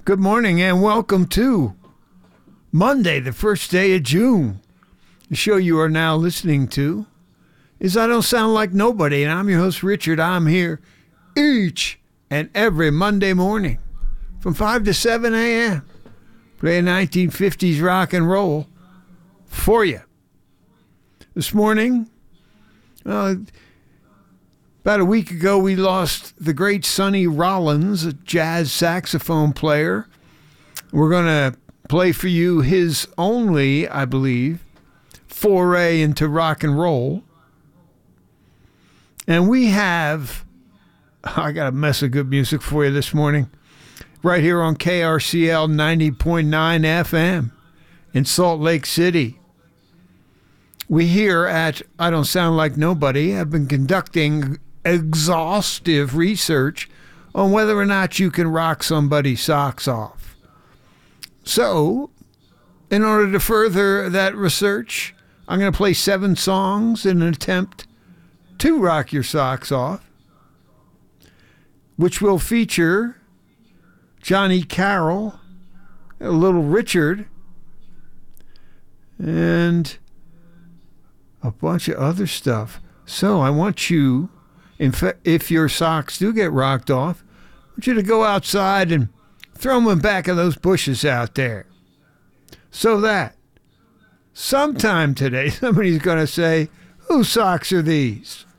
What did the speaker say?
Good morning and welcome to Monday, the first day of June. The show you are now listening to is I Don't Sound Like Nobody, and I'm your host, Richard. I'm here each and every Monday morning from 5 to 7 a.m. playing 1950s rock and roll for you. This morning, about a week ago, we lost the great Sonny Rollins, a jazz saxophone player. We're going to play for you his only, I believe, foray into rock and roll. And we have, I got a mess of good music for you this morning, right here on KRCL 90.9 FM in Salt Lake City. We here at I Don't Sound Like Nobody have been conducting exhaustive research on whether or not you can rock somebody's socks off. So, in order to further that research, I'm going to play 7 songs in an attempt to rock your socks off, which will feature Johnny Carroll, Little Richard, and a bunch of other stuff. So I want you, if your socks do get rocked off, I want you to go outside and throw them back of those bushes out there. So that sometime today, somebody's going to say, whose socks are these?